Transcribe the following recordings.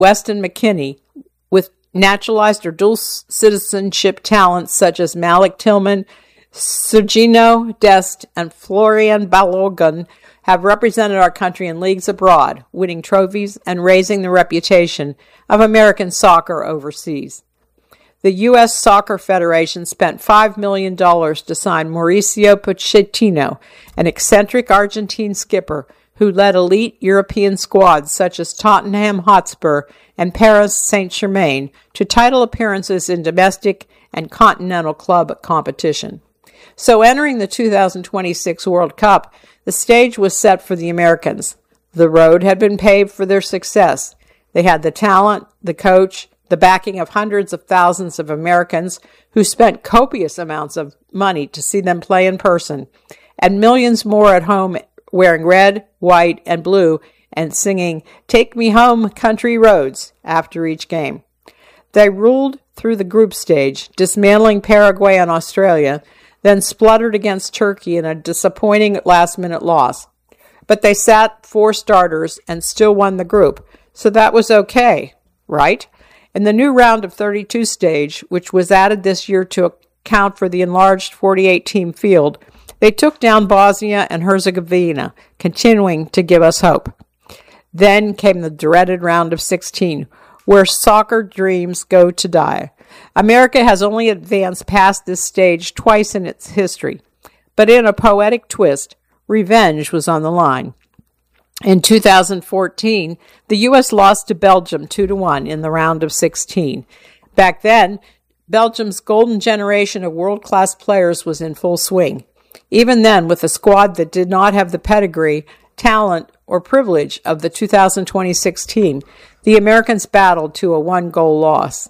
Weston McKennie, with naturalized or dual citizenship talents such as Malik Tillman, Sergino Dest, and Florian Balogun, have represented our country in leagues abroad, winning trophies and raising the reputation of American soccer overseas. The U.S. Soccer Federation spent $5 million to sign Mauricio Pochettino, an eccentric Argentine skipper who led elite European squads such as Tottenham Hotspur and Paris Saint-Germain to title appearances in domestic and continental club competition. So entering the 2026 World Cup, the stage was set for the Americans. The road had been paved for their success. They had the talent, the coach, the backing of hundreds of thousands of Americans who spent copious amounts of money to see them play in person, and millions more at home wearing red, white, and blue and singing "Take Me Home, Country Roads" after each game. They ruled through the group stage, dismantling Paraguay and Australia, then spluttered against Turkey in a disappointing last-minute loss. But they sat 4 starters and still won the group, so that was okay, right? In the new round of 32 stage, which was added this year to account for the enlarged 48-team field, they took down Bosnia and Herzegovina, continuing to give us hope. Then came the dreaded round of 16, where soccer dreams go to die. America has only advanced past this stage twice in its history, but in a poetic twist, revenge was on the line. In 2014, the U.S. lost to Belgium 2-1 in the round of 16. Back then, Belgium's golden generation of world-class players was in full swing. Even then, with a squad that did not have the pedigree, talent, or privilege of the 2026 team, the Americans battled to a 1-goal loss.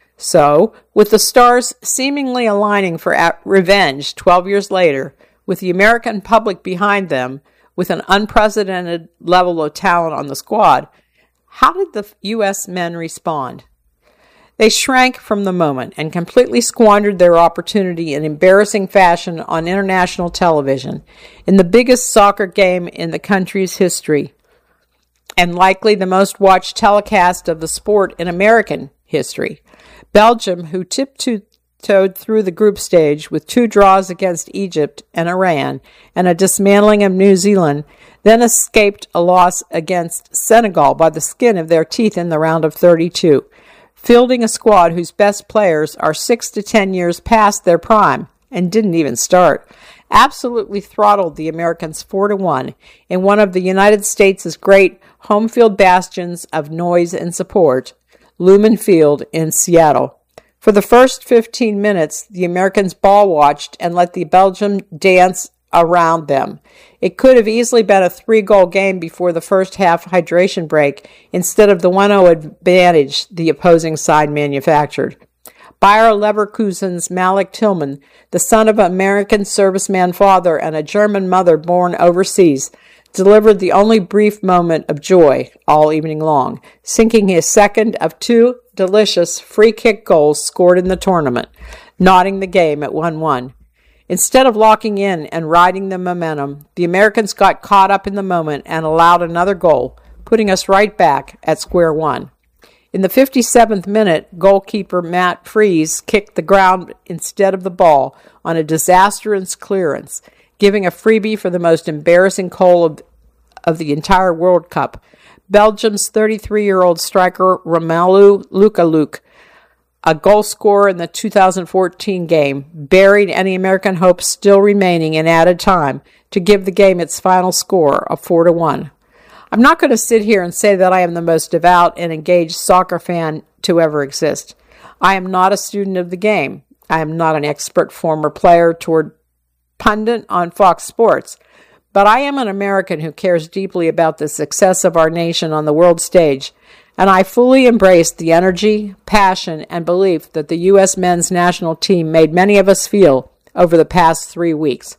So, with the stars seemingly aligning for revenge 12 years later, with the American public behind them, with an unprecedented level of talent on the squad, how did the U.S. men respond? They shrank from the moment and completely squandered their opportunity in embarrassing fashion on international television, in the biggest soccer game in the country's history, and likely the most watched telecast of the sport in American history. Belgium, who tiptoed through the group stage with 2 draws against Egypt and Iran and a dismantling of New Zealand, then escaped a loss against Senegal by the skin of their teeth in the round of 32, fielding a squad whose best players are 6 to 10 years past their prime and didn't even start, absolutely throttled the Americans 4-1 in one of the United States' great home field bastions of noise and support, Lumen Field in Seattle. For the first 15 minutes, the Americans ball watched and let the Belgium dance around them. It could have easily been a 3-goal game before the first half hydration break instead of the 1-0 advantage the opposing side manufactured. Bayer Leverkusen's Malik Tillman, the son of an American serviceman father and a German mother born overseas, delivered the only brief moment of joy all evening long, sinking his second of 2 delicious free kick goals scored in the tournament, knotting the game at 1-1. Instead of locking in and riding the momentum, the Americans got caught up in the moment and allowed another goal, putting us right back at square one. In the 57th minute, goalkeeper Matt Freese kicked the ground instead of the ball on a disastrous clearance, giving a freebie for the most embarrassing goal of the entire World Cup. Belgium's 33-year-old striker Romelu Lukaku, a goal scorer in the 2014 game, buried any American hopes still remaining in added time to give the game its final score of 4-1. I'm not going to sit here and say that I am the most devout and engaged soccer fan to ever exist. I am not a student of the game. I am not an expert former player toward pundit on Fox Sports. But I am an American who cares deeply about the success of our nation on the world stage, and I fully embrace the energy, passion, and belief that the U.S. men's national team made many of us feel over the past 3 weeks.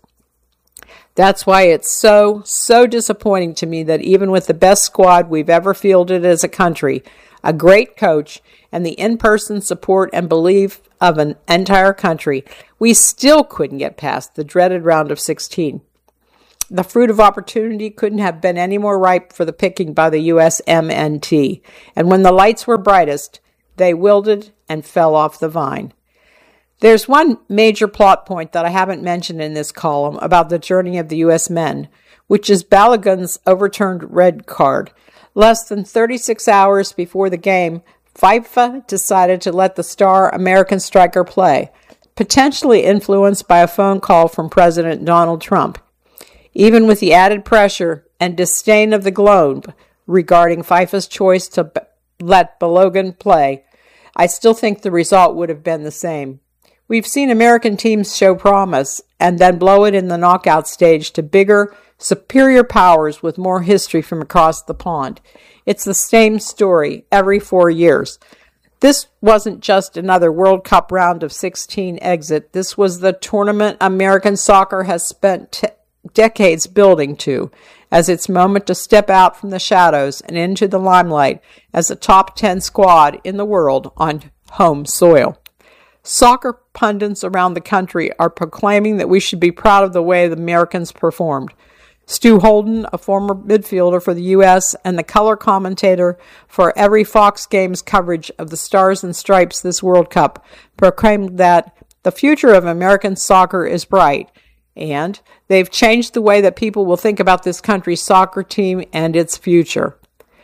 That's why it's so disappointing to me that even with the best squad we've ever fielded as a country, a great coach, and the in-person support and belief of an entire country, we still couldn't get past the dreaded round of 16. The fruit of opportunity couldn't have been any more ripe for the picking by the USMNT, and when the lights were brightest, they wilted and fell off the vine. There's one major plot point that I haven't mentioned in this column about the journey of the U.S. men, which is Balogun's overturned red card. Less than 36 hours before the game, FIFA decided to let the star American striker play, potentially influenced by a phone call from President Donald Trump. Even with the added pressure and disdain of the globe regarding FIFA's choice to let Balogun play, I still think the result would have been the same. We've seen American teams show promise and then blow it in the knockout stage to bigger, superior powers with more history from across the pond. It's the same story every 4 years. This wasn't just another World Cup round of 16 exit. This was the tournament American soccer has spent decades building to, as its moment to step out from the shadows and into the limelight as a top 10 squad in the world on home soil. Soccer pundits around the country are proclaiming that we should be proud of the way the Americans performed. Stu Holden, a former midfielder for the U.S. and the color commentator for every Fox Games coverage of the Stars and Stripes this World Cup, proclaimed that the future of American soccer is bright, and they've changed the way that people will think about this country's soccer team and its future.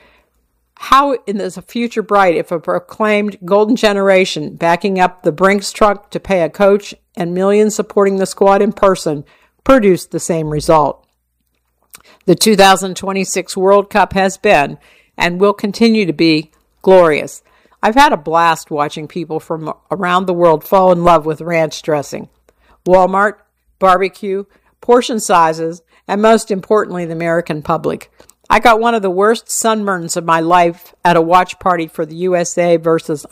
How is a future bright if a proclaimed golden generation backing up the Brinks truck to pay a coach and millions supporting the squad in person produced the same result? The 2026 World Cup has been, and will continue to be, glorious. I've had a blast watching people from around the world fall in love with ranch dressing. Walmart, barbecue, portion sizes, and most importantly, the American public. I got one of the worst sunburns of my life at a watch party for the USA versus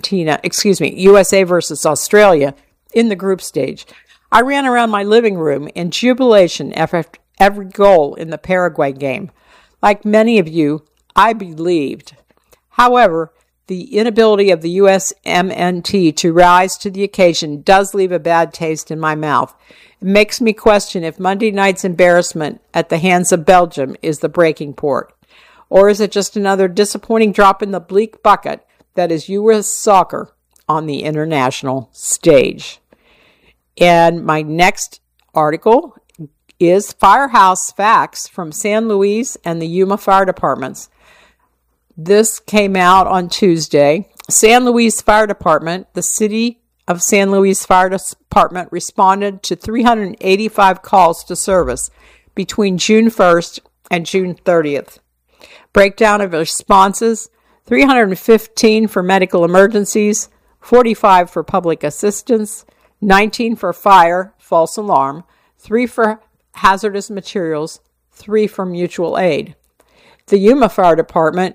Australia in the group stage. I ran around my living room in jubilation after every goal in the Paraguay game. Like many of you, I believed. However, the inability of the USMNT to rise to the occasion does leave a bad taste in my mouth. It makes me question if Monday night's embarrassment at the hands of Belgium is the breaking point. Or is it just another disappointing drop in the bleak bucket that is U.S. soccer on the international stage? And my next article is Firehouse Facts from San Luis and the Yuma Fire Departments. This came out on Tuesday. San Luis Fire Department, the City of San Luis Fire Department, responded to 385 calls to service between June 1st and June 30th. Breakdown of responses: 315 for medical emergencies, 45 for public assistance, 19 for fire, false alarm, 3 for hazardous materials, 3 for mutual aid. The Yuma Fire Department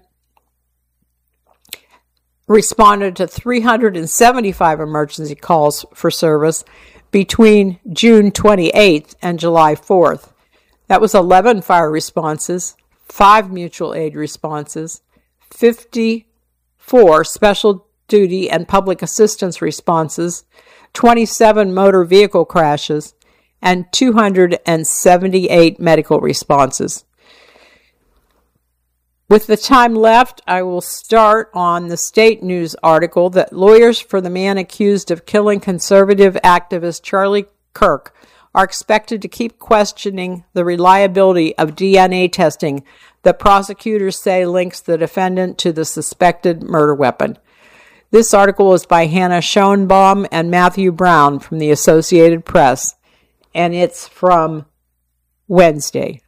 responded to 375 emergency calls for service between June 28th and July 4th. That was 11 fire responses, 5 mutual aid responses, 54 special duty and public assistance responses, 27 motor vehicle crashes, and 278 medical responses. With the time left, I will start on the State News article that lawyers for the man accused of killing conservative activist Charlie Kirk are expected to keep questioning the reliability of DNA testing that prosecutors say links the defendant to the suspected murder weapon. This article is by Hannah Schoenbaum and Matthew Brown from the Associated Press, and it's from Wednesday.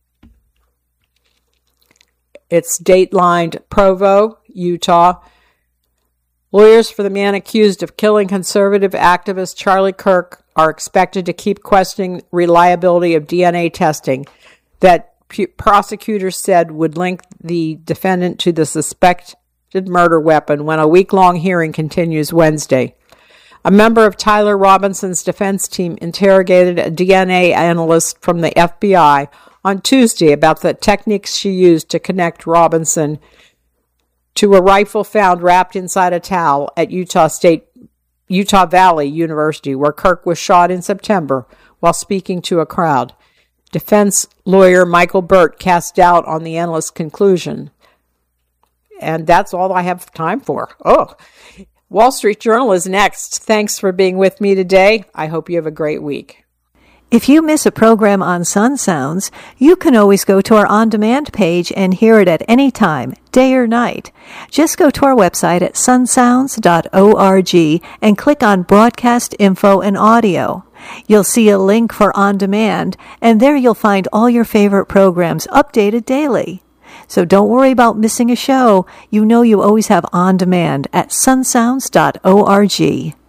It's datelined Provo, Utah. Lawyers for the man accused of killing conservative activist Charlie Kirk are expected to keep questioning reliability of DNA testing that prosecutors said would link the defendant to the suspected murder weapon when a week-long hearing continues Wednesday. A member of Tyler Robinson's defense team interrogated a DNA analyst from the FBI on Tuesday about the techniques she used to connect Robinson to a rifle found wrapped inside a towel at Utah Valley University, where Kirk was shot in September while speaking to a crowd. Defense lawyer Michael Burt cast doubt on the endless conclusion. And that's all I have time for. Wall Street Journal is next. Thanks for being with me today. I hope you have a great week. If you miss a program on Sun Sounds, you can always go to our on-demand page and hear it at any time, day or night. Just go to our website at sunsounds.org and click on Broadcast Info and Audio. You'll see a link for On Demand, and there you'll find all your favorite programs updated daily. So don't worry about missing a show. You know you always have On Demand at sunsounds.org.